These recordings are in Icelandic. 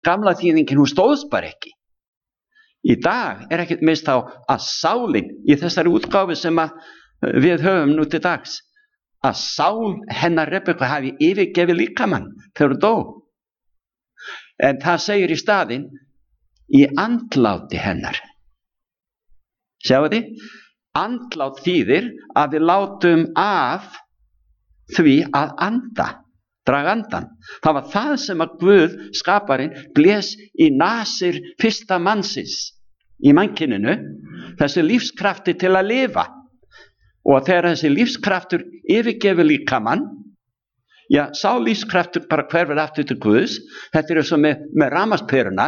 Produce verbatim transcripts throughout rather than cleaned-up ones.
gamla þýðingin, hún stóðst bara ekki. Í dag er ekkert minnst á að sálin í þessari útgáfu sem að við höfum nú til dags, að sál hennar Rebekku hafi yfirgefið líkamann þegar hún dó. En það segir í staðinn í andláti hennar. Sjáu þið? Andlát þýðir að við látum af því að anda, draga andan. Það var það sem að Guð skaparinn blés í nasir fyrsta mannsins í mannkyninu, þessi lífskrafti til að lifa. Og þegar þessi lífskraftur yfirgefur líkamann, já, sá lífskraftur bara hverfur aftur til Guðs. Þetta er eins og með, með rafmagnsperuna.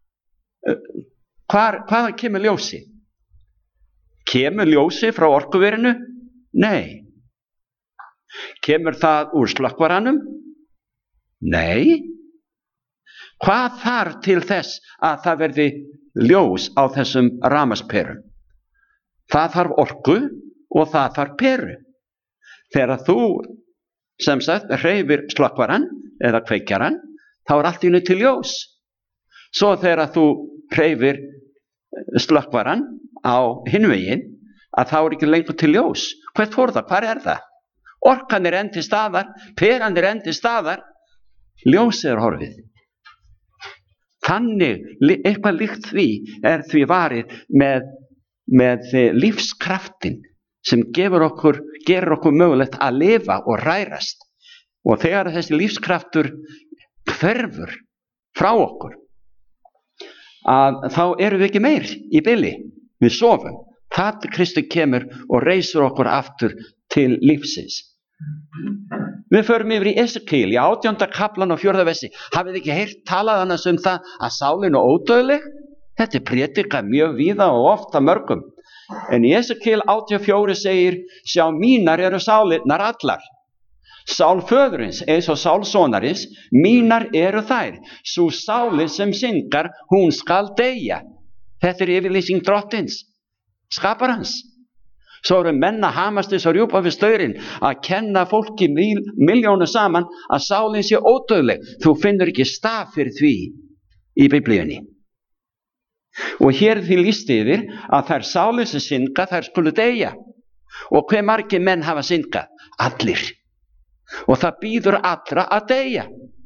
Hvar, hvaðan kemur ljósi? Kemur ljósi frá orkuverinu? Nei. Kemur það úr slökkvaranum? Nei. Hvað þarf til þess að það verði ljós á þessum rafmagnsperum? Það þarf orku og það þarf peru. Þegar þú sem sagt hreyfir slökkvaran eða kveikjaran, þá er allt í einu til ljós. Svo þegar þú hreyfir slökkvaran á hinn veginn, að þá er ekki lengur til ljós. Hvert fór það? Hvar er það? Orkan er enn til staðar, peran er enn til staðar, ljósið er horfið. Þannig, eitthvað líkt því er því varið með, með lífskraftin sem gefur okkur, gerir okkur mögulegt að lifa og rærast. Og þegar þessi lífskraftur hverfur frá okkur, að þá erum við ekki meir í bili. Við sofum. Það Kristur kemur og reisur okkur aftur til lífsins. Við förum yfir í Esekiel, í átjánda kaflan og fjórða versi. Hafið þið ekki heyrt talað annars um það að sálin er ódauðleg? Þetta er prédikað mjög víða og oft af mörgum. En í Esekiel átján fjóra segir, sjá mínar eru sálinnar allar. Sál föðurins eins og sál sonarins, mínar eru þær. Sú sálin sem syndgar, hún skal deyja. Þetta er yfirlýsing drottins, skaparans. Svo eru menn að hamast þess að rjúpa við staurinn að kenna fólki mil, miljónu saman að sálin sé ódauðleg. Þú finnur ekki staf fyrir því í Biblíunni. Og hér er því lýst yfir að þær sálin sem syndga, þær skulu deyja. Og hve margir menn hafa syndgað? Allir. Og það býður allra að deyja.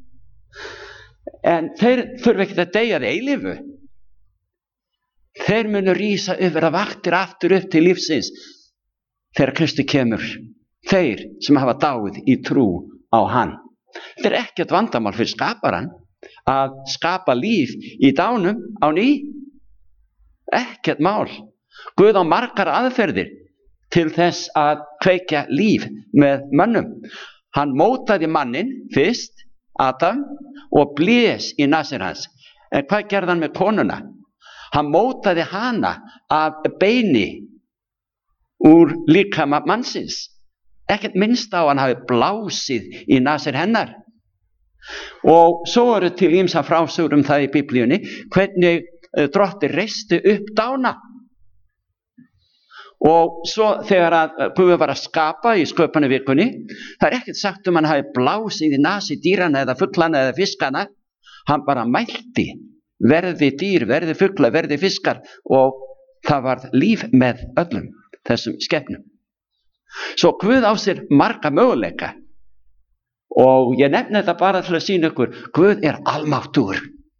En þeir þurfa ekki að deyja að eilífu. Þeir munu rísa yfir að vaktir aftur upp til lífsins þegar Kristur kemur. Þeir sem hafa dáið í trú á hann. Þetta er ekkert vandamál fyrir skaparan að skapa líf í dánum á ný. Ekkert mál. Guð á margar aðferðir til þess að kveikja líf með mönnum. Hann mótaði mannin fyrst, Adam, og blés í nasir hans. En hvað gerði hann með konuna? Hann mótaði hana af beini úr líkama mannsins. Ekkert minnst á hann hafi blásið í nasir hennar. Og svo eru til ýmsa frásögur um það í Biblíunni, hvernig Drottinn reisti upp dána. Og svo þegar að Guð var að skapa í sköpunarvikunni, það er ekkert sagt um hann hafi blásið í nasi dýrana eða fuglana eða fiskana. Hann bara mælti. Verði dýr, verði fugla, verði fiskar, og það var líf með öllum þessum skepnum. Svo Guð á sér marga möguleika og ég nefni þetta bara til að sýna ykkur, Guð er almáttugur.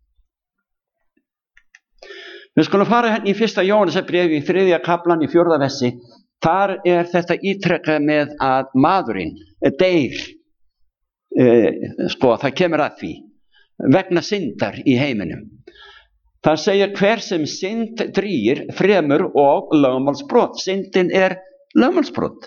Við skulum fara hérna í fyrsta Jóhannesarbréfi í þriðja kaflan í fjórða versi. Þar er þetta ítrekkað með að maðurinn deyr. E, sko, það kemur að því vegna syndar í heiminum. Það segir hver sem synd drýgir fremur og lögmálsbrot. Syndin er lögmálsbrot.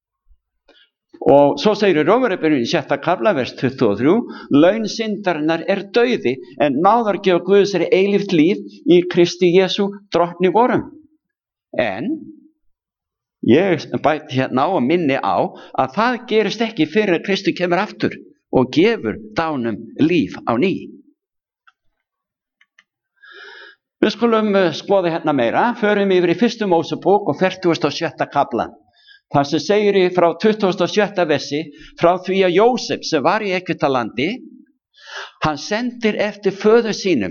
Og svo segir í Rómverjabréfinu í sjötta kafla vers tuttugu og þrjú, laun syndarinnar er dauði, en náðargjöf Guðs er eilíft líf í Kristi Jesú drottni vorum. En ég bæti hérna á og minni á að það gerist ekki fyrir að Kristi kemur aftur og gefur dánum líf á ný. Við skulum skoða hérna meira, förum yfir í fyrstu Mósebók og fertugasta og sjötta kaflan. Það sem segir í frá tuttugasta og sjötta versi, frá því að Jósef sem var í Egyptalandi, hann sendir eftir föður sínum